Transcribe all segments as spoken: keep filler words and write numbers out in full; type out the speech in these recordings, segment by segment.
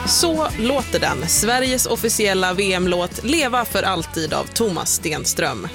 Så låter den, Sveriges officiella V M-låt Leva för alltid av Thomas Stenström.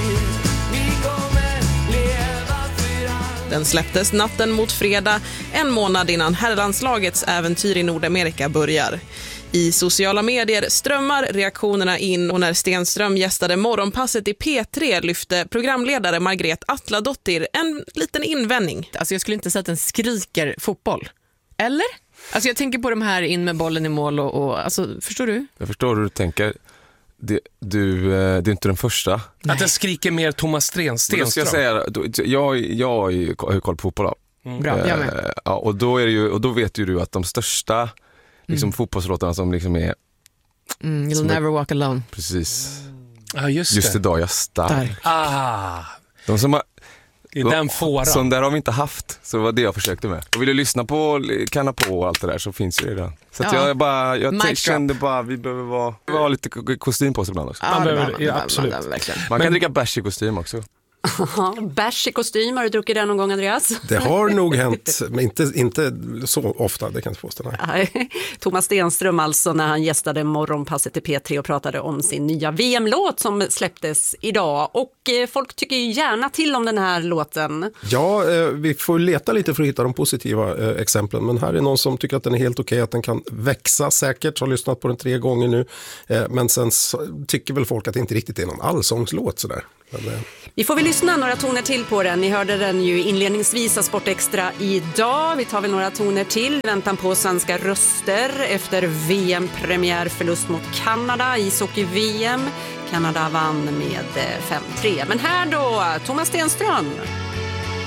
Den släpptes natten mot fredag, en månad innan herrlandslagets äventyr i Nordamerika börjar. I sociala medier strömmar reaktionerna in och när Stenström gästade morgonpasset i P tre lyfte programledare Margret Atladottir en liten invändning. Alltså jag skulle inte säga att den skriker fotboll. Eller? Alltså jag tänker på de här in med bollen i mål och, och alltså, förstår du? Jag förstår hur du tänker. Det, du, det är inte den första. Nej. Att den skriker mer Thomas Stenström. Då ska jag säga, då, jag, jag har ju koll på fotboll då. Mm. Bra, jag med. Eh, ja, och, då är det ju, och då vet ju du att de största liksom, mm. fotbollslåtarna som liksom är... Mm, you'll som never är, walk alone. Precis. Ja, just, just det. idag jag stark. Ah. De som har... I den fåran. Som där har vi inte haft. Så var det jag försökte med. Och vill du lyssna på Kanna på och allt det där så finns ju det där. Så att ja. jag bara jag t- kände bara vi behöver vara, ha lite kostym på oss ibland också. Ja, man behöver, man, ja, man, absolut. Man, man, man kan Men, dricka bärs i kostym också. Bärs i kostym, har du druckit det någon gång, Andreas? Det har nog hänt, men inte, inte så ofta, det kan inte påstå. Nej. Thomas Stenström alltså när han gästade morgonpasset i P tre och pratade om sin nya V M-låt som släpptes idag. Och eh, folk tycker ju gärna till om den här låten. Ja, eh, vi får leta lite för att hitta de positiva eh, exemplen. Men här är någon som tycker att den är helt okej, att den kan växa säkert. Har lyssnat på den tre gånger nu. Eh, men sen så, tycker väl folk att det inte riktigt är någon allsångslåt sådär. Men, eh. Vi får väl lyssna några toner till på den. Ni hörde den ju inledningsvis av Sport Extra idag. Vi tar väl några toner till. Väntan på svenska röster efter V M-premiärförlust mot Kanada. Ishockey-V M. Kanada vann med fem tre. Men här då, Thomas Stenström.